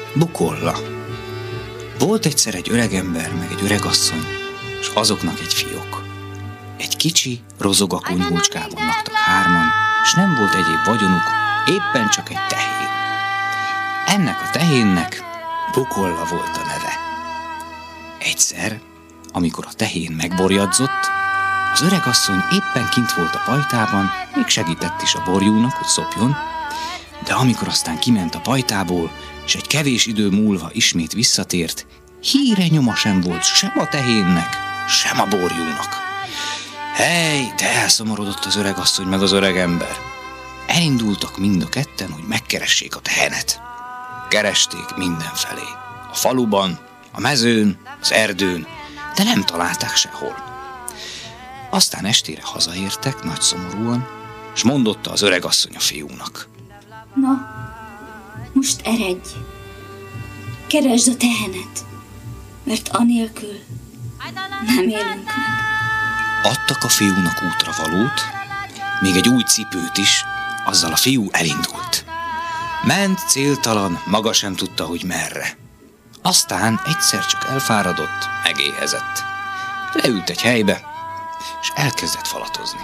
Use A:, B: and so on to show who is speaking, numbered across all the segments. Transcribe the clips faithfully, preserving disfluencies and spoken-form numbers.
A: Bukolla. Volt egyszer egy öregember, meg egy öregasszony, és azoknak egy fiók. Egy kicsi, rozog a kunyhócskában laktak hárman, és nem volt egyéb vagyonuk, éppen csak egy tehén. Ennek a tehénnek Bukolla volt a neve. Egyszer, amikor a tehén megborjadzott, az öregasszony éppen kint volt a pajtában, még segített is a borjúnak, hogy szopjon, de amikor aztán kiment a pajtából, és egy kevés idő múlva ismét visszatért, híre nyoma sem volt sem a tehénnek, sem a borjúnak. Hely, de elszomorodott az öregasszony meg az öregember. Elindultak mind a ketten, hogy megkeressék a tehenet. Keresték mindenfelé. A faluban, a mezőn, az erdőn, de nem találták sehol. Aztán estére hazaértek, nagy szomorúan, és mondotta az öregasszony a fiúnak.
B: Na, most eredj, keresd a tehenet, mert anélkül nem élünk meg.
A: Adtak a fiúnak útra valót, még egy új cipőt is, azzal a fiú elindult. Ment céltalan, maga sem tudta, hogy merre. Aztán egyszer csak elfáradott, megéhezett. Leült egy helybe, és elkezdett falatozni.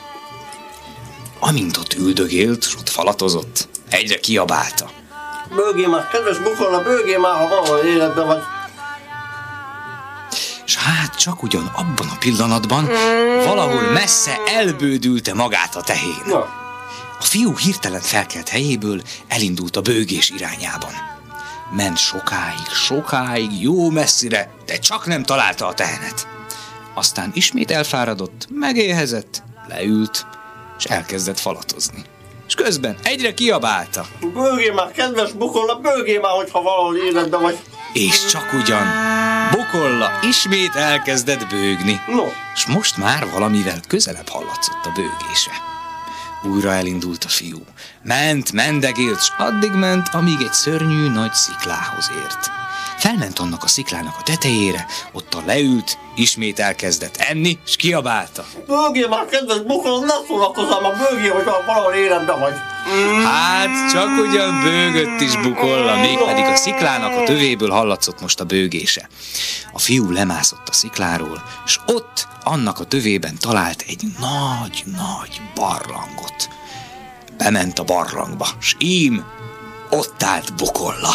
A: Amint ott üldögélt, és ott falatozott, egyre kiabálta.
C: Bőgé már, kedves Bukolla, bőgé már, ha valahol életben vagy.
A: És hát csak ugyan abban a pillanatban valahol messze elbődülte magát a tehén.
C: Na.
A: A fiú hirtelen felkelt helyéből, elindult a bőgés irányában. Ment sokáig, sokáig, jó messzire, de csak nem találta a tehenet. Aztán ismét elfáradott, megéhezett, leült, és elkezdett falatozni. És közben egyre kiabálta.
C: Bőgé már, kedves Bukolla, bőgé már, hogyha valahol életben vagy.
A: És csak ugyan Bukolla ismét elkezdett bőgni.
C: No.
A: És most már valamivel közelebb hallatszott a bőgése. Újra elindult a fiú. Ment, mendegélt, s addig ment, amíg egy szörnyű nagy sziklához ért. Felment annak a sziklának a tetejére, ottan leült, ismét elkezdett enni, s kiabálta.
C: Bőgé már, kedves Bukolla, ne szórakozzál már, bőgé, hogyha valahol életben vagy.
A: Hát csak ugyan bőgött is Bukolla, mégpedig a sziklának a tövéből hallatszott most a bőgése. A fiú lemászott a szikláról, és ott annak a tövében talált egy nagy-nagy barlangot. Bement a barlangba, s ím ott állt Bukolla.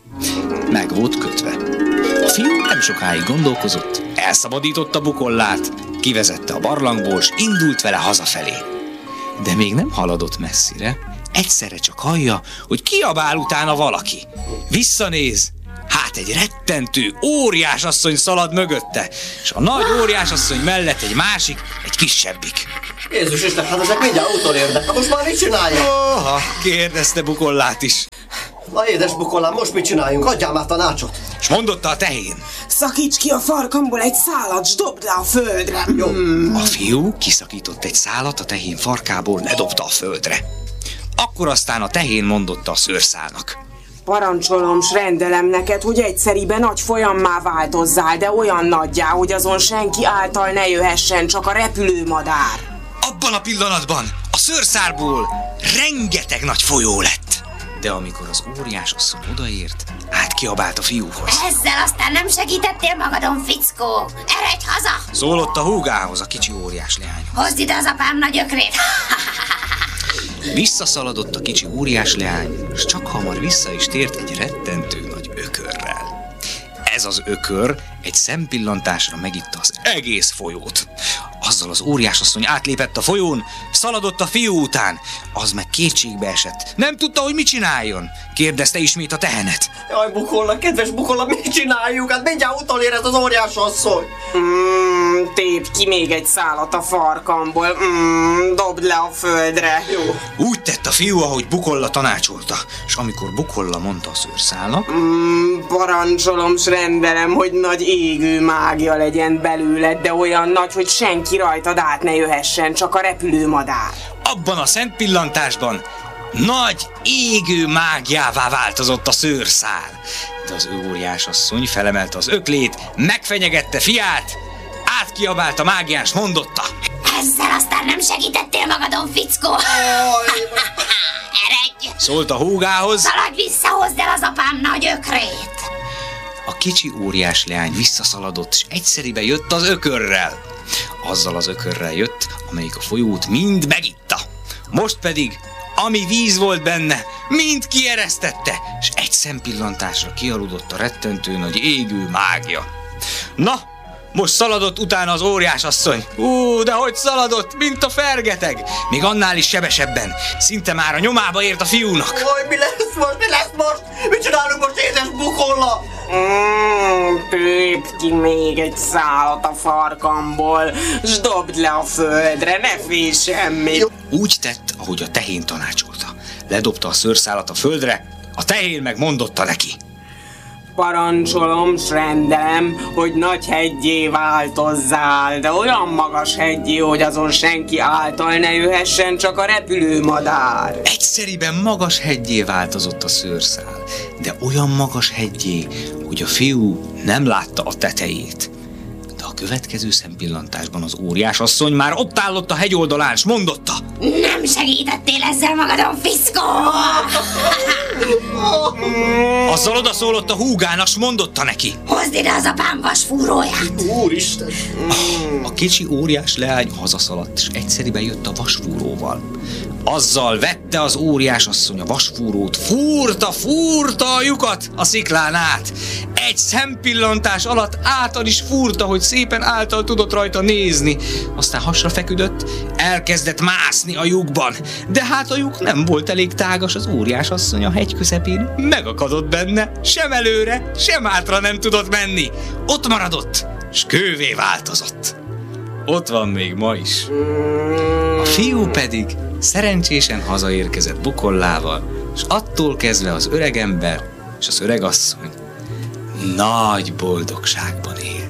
A: Meg volt kötve. A fiú nem sokáig gondolkozott, elszabadította Bukollát, kivezette a barlangból, s indult vele hazafelé. De még nem haladott messzire, egyszerre csak hallja, hogy kiabál utána valaki. Visszanéz, hát egy rettentő óriásasszony szalad mögötte, és a nagy óriásasszony mellett egy másik, egy kisebbik.
C: Jézus Isten, hát ezek mindjárt utolérnek. Most már mit csinálják?
A: Oha, kérdezte Bukollát is.
C: Na édes Bukollám, most mit csináljunk? Adjál már tanácsot.
A: És mondotta a tehén.
D: Szakíts ki a farkamból egy szálat, s dobd le a földre.
C: Jó.
A: A fiú kiszakított egy szálat a tehén farkából, ledobta a földre. Akkor aztán a tehén mondotta a szőrszálnak.
D: Parancsolom, s rendelem neked, hogy egyszeriben nagy folyammá változzál, de olyan nagyjá, hogy azon senki által ne jöhessen, csak a repülő madár.
A: Abban a pillanatban a szőrszálból rengeteg nagy folyó lett. De amikor az óriásasszony odaért, átkiabált a fiúhoz.
E: Ezzel aztán nem segítettél magadon, fickó! Eredj haza!
A: Szólott a húgához, a kicsi óriás leány.
E: Hozd ide az apám nagy ökrét!
A: Visszaszaladott a kicsi óriás leány, és csak hamar vissza is tért egy rettentő nagy ökörrel. Ez az ökör egy szempillantásra megitta az egész folyót. Azzal az óriásasszony átlépett a folyón, szaladott a fiú után, az meg kétségbe esett. Nem tudta, hogy mit csináljon. Kérdezte ismét a tehenet.
C: Jaj, Bukolla, kedves Bukolla, mit csináljuk? Hát mindjárt utolér ez az óriásasszony.
D: Mm, tépd ki még egy szálat a farkamból, mm, dobd le a földre.
C: Jó.
A: Úgy tett a fiú, ahogy Bukolla tanácsolta, és amikor Bukolla mondta a szőrszálnak,
D: Mm, parancsolom, s rendelem, hogy nagy égő mágia legyen belőled, de olyan nagy, hogy senki rajtad át ne jöhessen, csak a repülő madár.
A: abban a szent pillantásban nagy égő mágiává változott a szőrszál. De az óriásasszony felemelte az öklét, megfenyegette fiát, átkiabált a mágiás, mondotta.
E: Ezzel aztán nem segítettél magadon, fickó. Eredj!
A: Szólt a húgához.
E: Szaladj vissza, hozd el az apám nagy ökrét.
A: A kicsi óriás leány visszaszaladott, és egyszeribe jött az ökörrel. Azzal az ökörrel jött, amelyik a folyót mind megitta. Most pedig, ami víz volt benne, mind kieresztette, és egy szempillantásra kialudott a rettentő nagy égő mágia. Na, most szaladott utána az óriásasszony. Ú, de hogy szaladott, mint a fergeteg. Még annál is sebesebben. Szinte már a nyomába ért a fiúnak.
C: Oj, mi lesz most, mi lesz most? Mit csinálunk most, édes bukolla?
D: Mm, tépd ki még egy szálat a farkamból, s dobd le a földre, ne félj semmi.
A: Úgy tett, ahogy a tehén tanácsolta. Ledobta a szőrszálat a földre, a tehén meg mondotta neki.
D: Parancsolom, s rendelem, hogy nagy heggyé változzál, de olyan magas heggyé, hogy azon senki által ne jöhessen, csak a repülő madár.
A: Egyszeriben magas heggyé változott a szőrszál, de olyan magas heggyé, hogy a fiú nem látta a tetejét. De a következő szempillantásban az óriásasszony már ott állott a hegyoldalán, s mondotta.
E: Nem segítettél ezzel magadon, fickó.
A: Azzal odaszólott a húgának, s mondotta neki.
E: Hozd ide az apám vasfúróját.
C: Úristen!
A: A kicsi óriás leány hazaszaladt, és egyszeriben jött a vasfúróval. Azzal vette az óriásasszony a vasfúrót, fúrta, fúrta a lyukat a sziklán át. Egy szempillantás alatt által is fúrta, hogy szépen által tudott rajta nézni. Aztán hasra feküdött, elkezdett mászni a lyukban. De hát a lyuk nem volt elég tágas, az óriásasszony a hegy közepén megakadott benne. Sem előre, sem hátra nem tudott menni. Ott maradott, s kővé változott. Ott van még ma is. A fiú pedig szerencsésen hazaérkezett bukollával, és attól kezdve az öregember és az öregasszony nagy boldogságban él.